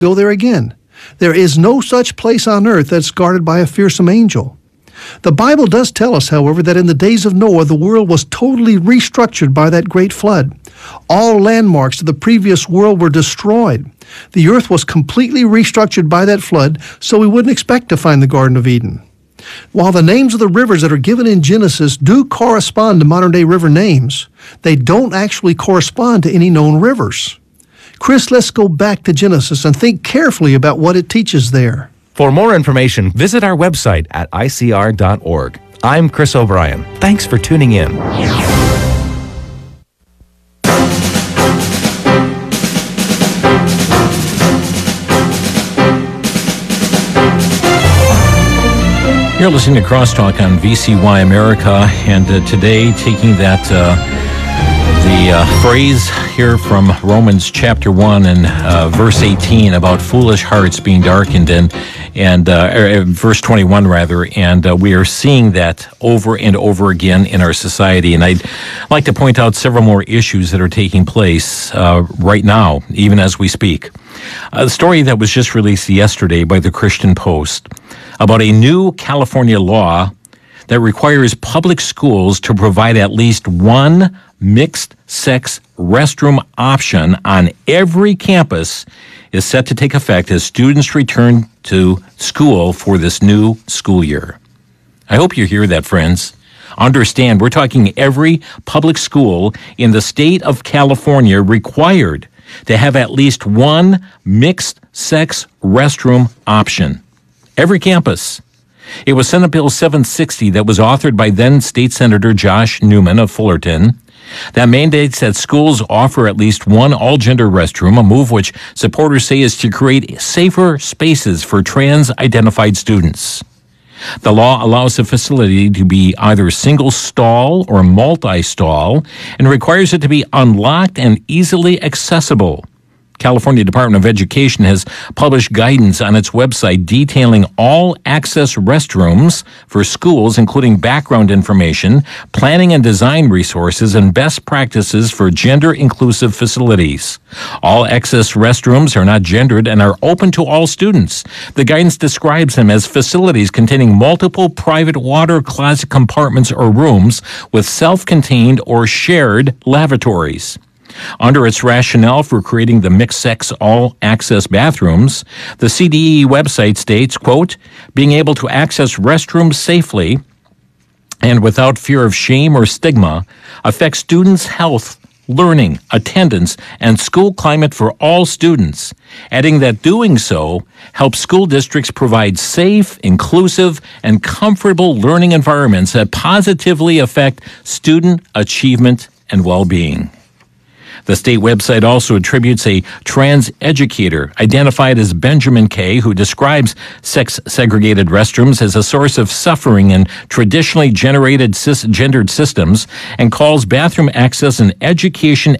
Go there again. There is no such place on earth that's guarded by a fearsome angel. The Bible does tell us, however, that in the days of Noah, the world was totally restructured by that great flood. All landmarks of the previous world were destroyed. The earth was completely restructured by that flood, so we wouldn't expect to find the Garden of Eden. While the names of the rivers that are given in Genesis do correspond to modern-day river names, they don't actually correspond to any known rivers. Chris, let's go back to Genesis and think carefully about what it teaches there. For more information, visit our website at icr.org. I'm Chris O'Brien. Thanks for tuning in. You're listening to Crosstalk on VCY America, and today taking that the phrase here from Romans chapter 1 and verse 18 about foolish hearts being darkened, and verse 21 rather, and we are seeing that over and over again in our society. And I'd like to point out several more issues that are taking place right now, even as we speak. A story that was just released yesterday by the Christian Post about a new California law that requires public schools to provide at least one mixed-sex restroom option on every campus is set to take effect as students return to school for this new school year. I hope you hear that, friends. Understand, we're talking every public school in the state of California required to have at least one mixed-sex restroom option. Every campus. It was Senate Bill 760 that was authored by then State Senator Josh Newman of Fullerton that mandates that schools offer at least one all-gender restroom, a move which supporters say is to create safer spaces for trans-identified students. The law allows the facility to be either single-stall or multi-stall and requires it to be unlocked and easily accessible. California Department of Education has published guidance on its website detailing all access restrooms for schools, including background information, planning and design resources, and best practices for gender-inclusive facilities. All access restrooms are not gendered and are open to all students. The guidance describes them as facilities containing multiple private water closet compartments or rooms with self-contained or shared lavatories. Under its rationale for creating the mixed-sex all-access bathrooms, the CDE website states, quote, being able to access restrooms safely and without fear of shame or stigma affects students' health, learning, attendance, and school climate for all students, adding that doing so helps school districts provide safe, inclusive, and comfortable learning environments that positively affect student achievement and well-being. The state website also attributes a trans educator identified as Benjamin K., who describes sex-segregated restrooms as a source of suffering in traditionally generated cisgendered systems, and calls bathroom access an education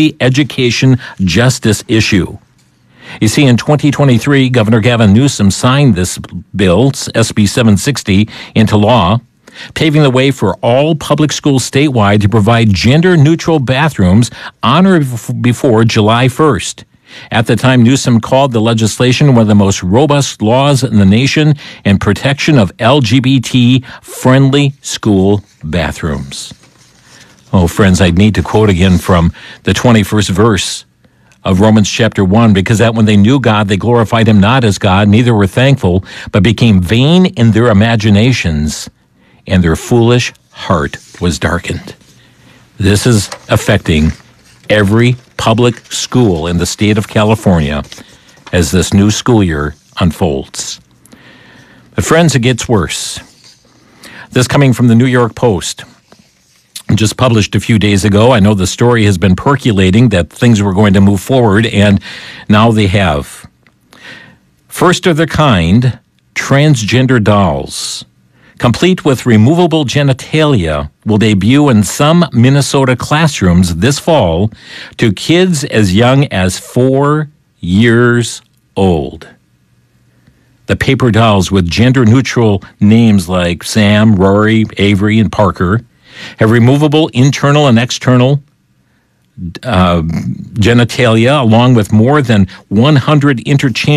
justice issue. You see, in 2023, Governor Gavin Newsom signed this bill, SB 760, into law, paving the way for all public schools statewide to provide gender-neutral bathrooms on or before July 1st. At the time, Newsom called the legislation one of the most robust laws in the nation in protection of LGBT-friendly school bathrooms. Oh, friends, I'd need to quote again from the 21st verse of Romans chapter 1, because that when they knew God, they glorified him not as God, neither were thankful, but became vain in their imaginations, and their foolish heart was darkened. This is affecting every public school in the state of California as this new school year unfolds. But friends, it gets worse. This coming from the New York Post, just published a few days ago. I know the story has been percolating that things were going to move forward, and now they have. First of their kind, transgender dolls, complete with removable genitalia, will debut in some Minnesota classrooms this fall to kids as young as 4 years old. The paper dolls with gender-neutral names like Sam, Rory, Avery, and Parker have removable internal and external genitalia, along with more than 100 interchangeable